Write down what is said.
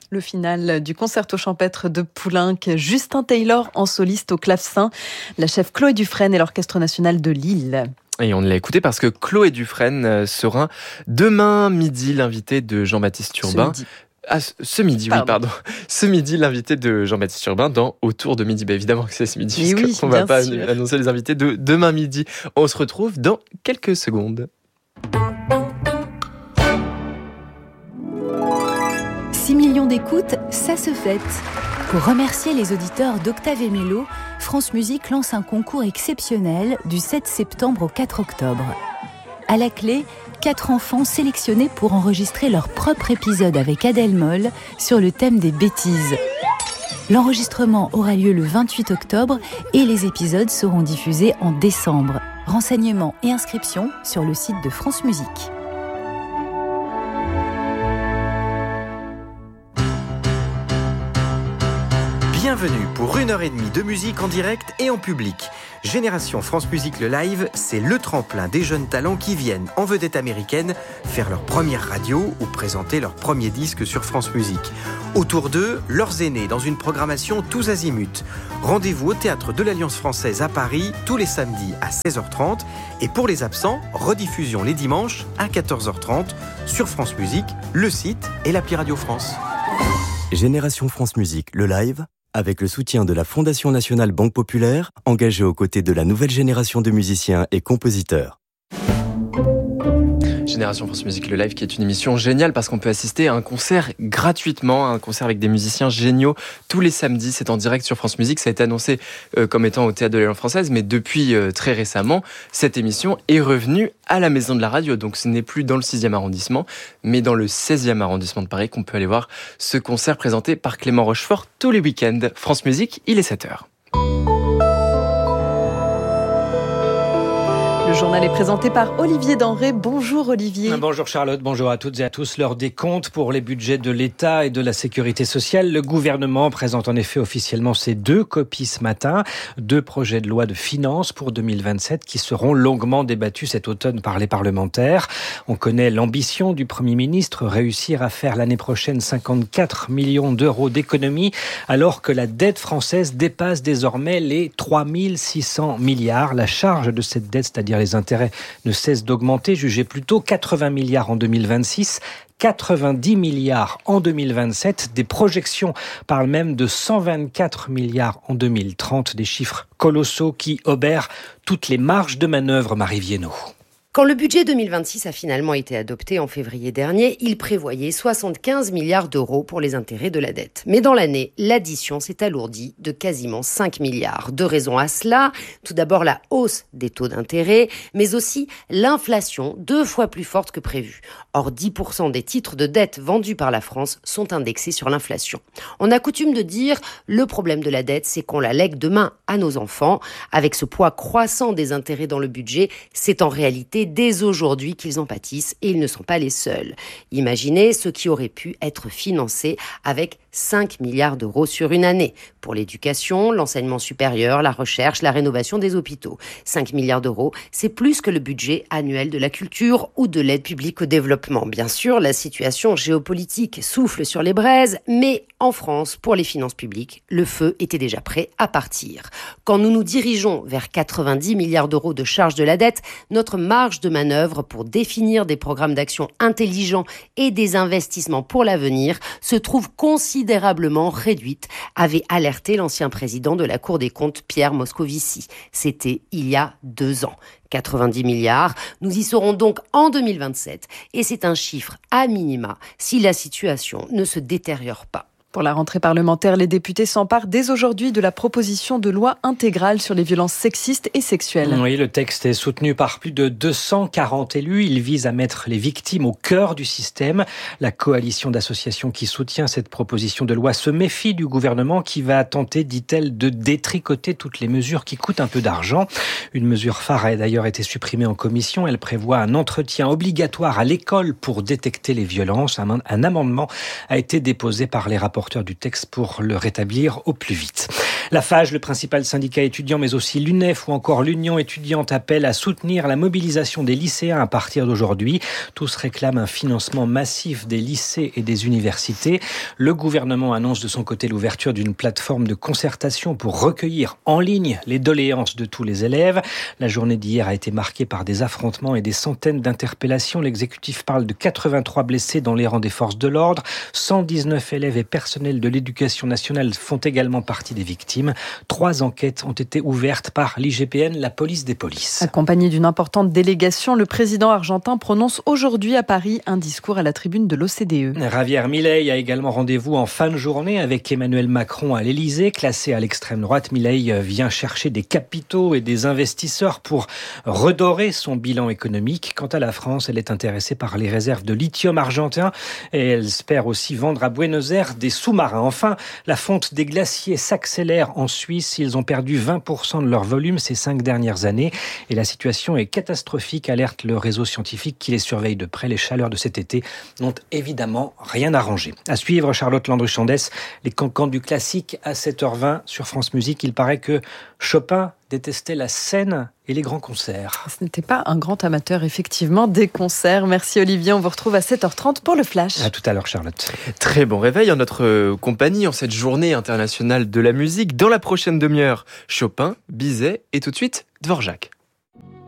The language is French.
Le final du concerto champêtre de Poulenc, Justin Taylor en soliste au clavecin, la chef Chloé Dufresne et l'Orchestre national de Lille. Et on l'a écouté parce que Chloé Dufresne sera demain midi l'invité de Jean-Baptiste Urbain. Ce midi, pardon. Ce midi, l'invité de Jean-Baptiste Urbain dans Autour de midi. Évidemment que c'est ce midi, puisqu'on ne va pas annoncer les invités de demain midi. On se retrouve dans quelques secondes. 6 millions d'écoutes, ça se fête. Pour remercier les auditeurs d'Octave et Mélo, France Musique lance un concours exceptionnel du 7 septembre au 4 octobre. À la clé, 4 enfants sélectionnés pour enregistrer leur propre épisode avec Adèle Moll sur le thème des bêtises. L'enregistrement aura lieu le 28 octobre et les épisodes seront diffusés en décembre. Renseignements et inscriptions sur le site de France Musique. Bienvenue pour 1h30 de musique en direct et en public. Génération France Musique le live, c'est le tremplin des jeunes talents qui viennent en vedette américaine faire leur première radio ou présenter leur premier disque sur France Musique. Autour d'eux, leurs aînés dans une programmation tous azimuts. Rendez-vous au Théâtre de l'Alliance Française à Paris tous les samedis à 16h30 et pour les absents, rediffusion les dimanches à 14h30 sur France Musique, le site et l'appli Radio France. Génération France Musique le live, avec le soutien de la Fondation nationale Banque Populaire, engagée aux côtés de la nouvelle génération de musiciens et compositeurs. Génération France Musique le live, qui est une émission géniale parce qu'on peut assister à un concert gratuitement, un concert avec des musiciens géniaux tous les samedis. C'est en direct sur France Musique. Ça a été annoncé comme étant au Théâtre de l'Alliance Française, mais depuis très récemment, cette émission est revenue à la Maison de la Radio. Donc ce n'est plus dans le 6e arrondissement, mais dans le 16e arrondissement de Paris qu'on peut aller voir ce concert présenté par Clément Rochefort tous les week-ends. France Musique, il est 7h. Le journal est présenté par Olivier Denré. Bonjour Olivier. Bonjour Charlotte, bonjour à toutes et à tous. L'heure des comptes pour les budgets de l'État et de la sécurité sociale. Le gouvernement présente en effet officiellement ses 2 copies ce matin. 2 projets de loi de finances pour 2027 qui seront longuement débattus cet automne par les parlementaires. On connaît l'ambition du Premier ministre, réussir à faire l'année prochaine 54 millions d'euros d'économies, alors que la dette française dépasse désormais les 3 600 milliards. La charge de cette dette, c'est-à-dire les intérêts, ne cessent d'augmenter, jugés plutôt 80 milliards en 2026, 90 milliards en 2027. Des projections parlent même de 124 milliards en 2030, des chiffres colossaux qui obèrent toutes les marges de manœuvre, Marie Viennot. Quand le budget 2026 a finalement été adopté en février dernier, il prévoyait 75 milliards d'euros pour les intérêts de la dette. Mais dans l'année, l'addition s'est alourdie de quasiment 5 milliards. 2 raisons à cela. Tout d'abord, la hausse des taux d'intérêt, mais aussi l'inflation 2 fois plus forte que prévu. Or, 10% des titres de dette vendus par la France sont indexés sur l'inflation. On a coutume de dire, le problème de la dette, c'est qu'on la lègue demain à nos enfants. Avec ce poids croissant des intérêts dans le budget, c'est en réalité dès aujourd'hui qu'ils en pâtissent et ils ne sont pas les seuls. Imaginez ce qui aurait pu être financé avec 5 milliards d'euros sur une année pour l'éducation, l'enseignement supérieur, la recherche, la rénovation des hôpitaux. 5 milliards d'euros, c'est plus que le budget annuel de la culture ou de l'aide publique au développement. Bien sûr, la situation géopolitique souffle sur les braises, mais en France, pour les finances publiques, le feu était déjà prêt à partir. Quand nous nous dirigeons vers 90 milliards d'euros de charge de la dette, notre marge de manœuvre pour définir des programmes d'action intelligents et des investissements pour l'avenir se trouve considérablement réduite, avait alerté l'ancien président de la Cour des comptes, Pierre Moscovici. C'était il y a 2 ans. 90 milliards, nous y serons donc en 2027 et c'est un chiffre à minima si la situation ne se détériore pas. Pour la rentrée parlementaire, les députés s'emparent dès aujourd'hui de la proposition de loi intégrale sur les violences sexistes et sexuelles. Oui, le texte est soutenu par plus de 240 élus. Il vise à mettre les victimes au cœur du système. La coalition d'associations qui soutient cette proposition de loi se méfie du gouvernement qui va tenter, dit-elle, de détricoter toutes les mesures qui coûtent un peu d'argent. Une mesure phare a d'ailleurs été supprimée en commission. Elle prévoit un entretien obligatoire à l'école pour détecter les violences. Un amendement a été déposé par les rapporteurs du texte pour le rétablir au plus vite. La FAGE, le principal syndicat étudiant, mais aussi l'UNEF ou encore l'Union étudiante appellent à soutenir la mobilisation des lycéens à partir d'aujourd'hui. Tous réclament un financement massif des lycées et des universités. Le gouvernement annonce de son côté l'ouverture d'une plateforme de concertation pour recueillir en ligne les doléances de tous les élèves. La journée d'hier a été marquée par des affrontements et des centaines d'interpellations. L'exécutif parle de 83 blessés dans les rangs des forces de l'ordre. 119 élèves et personnels de l'éducation nationale font également partie des victimes. 3 enquêtes ont été ouvertes par l'IGPN, la police des polices. Accompagné d'une importante délégation, le président argentin prononce aujourd'hui à Paris un discours à la tribune de l'OCDE. Javier Milei a également rendez-vous en fin de journée avec Emmanuel Macron à l'Elysée. Classé à l'extrême droite, Milei vient chercher des capitaux et des investisseurs pour redorer son bilan économique. Quant à la France, elle est intéressée par les réserves de lithium argentin et elle espère aussi vendre à Buenos Aires des sous-marins. Enfin, la fonte des glaciers s'accélère en Suisse. Ils ont perdu 20% de leur volume ces 5 dernières années et la situation est catastrophique, alerte le réseau scientifique qui les surveille de près. Les chaleurs de cet été n'ont évidemment rien arrangé. À suivre, Charlotte Landru-Chandès, les cancans du classique à 7h20 sur France Musique. Il paraît que Chopin détestait la scène et les grands concerts. Ce n'était pas un grand amateur, effectivement, des concerts. Merci Olivier, on vous retrouve à 7h30 pour le Flash. À tout à l'heure, Charlotte. Très bon réveil en notre compagnie en cette journée internationale de la musique. Dans la prochaine demi-heure, Chopin, Bizet et tout de suite, Dvorak.